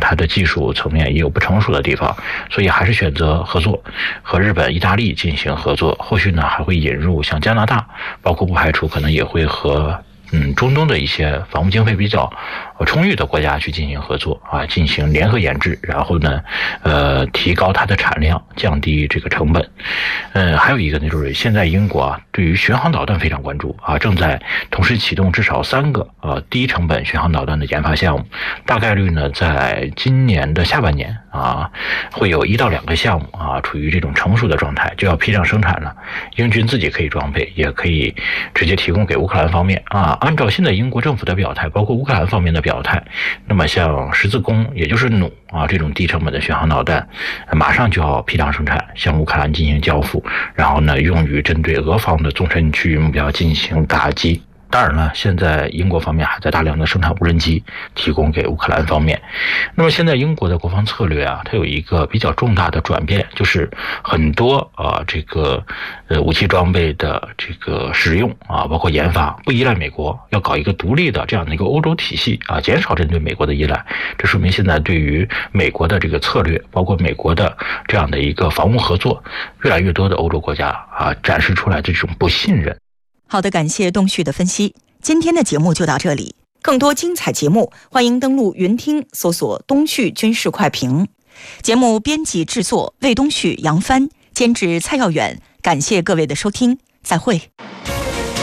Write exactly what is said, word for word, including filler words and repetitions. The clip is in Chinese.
它的技术层面也有不成熟的地方，所以还是选择合作，和日本、意大利进行合作。后续呢还会引入像加拿大，包括不排除可能也会和嗯中东的一些防务经费比较充裕的国家去进行合作啊，进行联合研制，然后呢，呃，提高它的产量，降低这个成本。呃，还有一个呢，就是现在英国啊，对于巡航导弹非常关注啊，正在同时启动至少三个呃低成本巡航导弹的研发项目，大概率呢，在今年的下半年啊，会有一到两个项目啊，处于这种成熟的状态，就要批量生产了。英军自己可以装备，也可以直接提供给乌克兰方面啊。按照现在英国政府的表态，包括乌克兰方面的表态，那么像十字弓，也就是弩啊这种低成本的巡航导弹，马上就要批量生产，向乌克兰进行交付，然后呢，用于针对俄方的纵深区域目标进行打击。当然了，现在英国方面还在大量的生产无人机，提供给乌克兰方面。那么现在英国的国防策略啊，它有一个比较重大的转变，就是很多啊这个呃武器装备的这个使用啊，包括研发不依赖美国，要搞一个独立的这样的一个欧洲体系啊，减少针对美国的依赖。这说明现在对于美国的这个策略，包括美国的这样的一个防务合作，越来越多的欧洲国家啊展示出来这种不信任。 好的，感谢东旭的分析。今天的节目就到这里，更多精彩节目欢迎登录云听搜索东旭军事快评。节目编辑制作魏东旭、杨帆，监制蔡耀远。感谢各位的收听，再会。